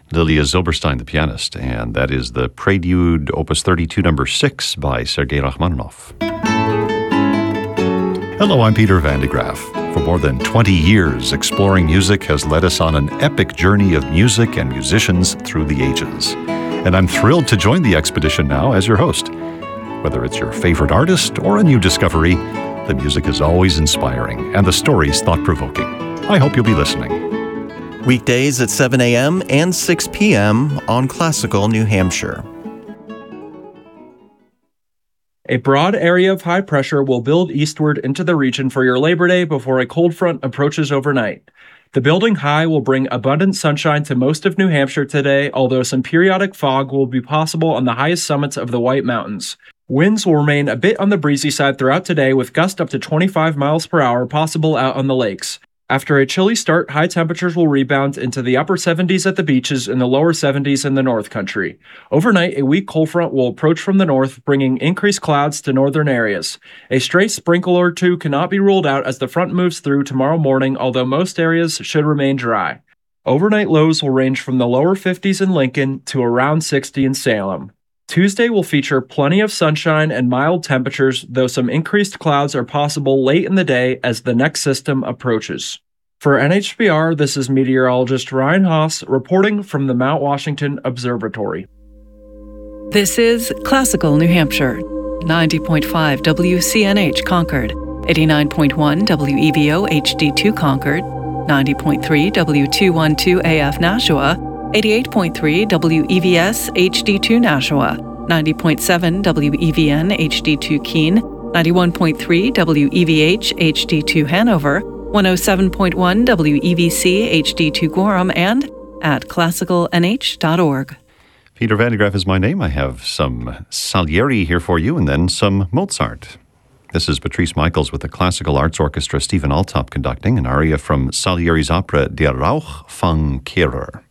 Lilia Zilberstein, the pianist, and that is the Prelude Opus 32, number 6 by Sergei Rachmaninoff. Hello, I'm Peter Van de Graaf. For more than 20 years, Exploring Music has led us on an epic journey of music and musicians through the ages. And I'm thrilled to join the expedition now as your host. Whether it's your favorite artist or a new discovery, the music is always inspiring and the stories thought-provoking. I hope you'll be listening. Weekdays at 7 a.m. and 6 p.m. on Classical New Hampshire. A broad area of high pressure will build eastward into the region for your Labor Day before a cold front approaches overnight. The building high will bring abundant sunshine to most of New Hampshire today, although some periodic fog will be possible on the highest summits of the White Mountains. Winds will remain a bit on the breezy side throughout today, with gusts up to 25 miles per hour possible out on the lakes. After a chilly start, high temperatures will rebound into the upper 70s at the beaches and the lower 70s in the North Country. Overnight, a weak cold front will approach from the north, bringing increased clouds to northern areas. A stray sprinkle or two cannot be ruled out as the front moves through tomorrow morning, although most areas should remain dry. Overnight lows will range from the lower 50s in Lincoln to around 60 in Salem. Tuesday will feature plenty of sunshine and mild temperatures, though some increased clouds are possible late in the day as the next system approaches. For NHPR, this is meteorologist Ryan Haas reporting from the Mount Washington Observatory. This is Classical New Hampshire, 90.5 WCNH Concord, 89.1 WEVO HD2 Concord, 90.3 W212 AF Nashua, 88.3 WEVS HD2 Nashua, 90.7 WEVN HD2 Keene, 91.3 WEVH HD2 Hanover, 107.1 WEVC HD2 Gorham, and at classicalnh.org. Peter Van de Graaf is my name. I have some Salieri here for you and then some Mozart. This is Patrice Michaels with the Classical Arts Orchestra, Stephen Altop conducting an aria from Salieri's opera Der Rauch von Kehrer.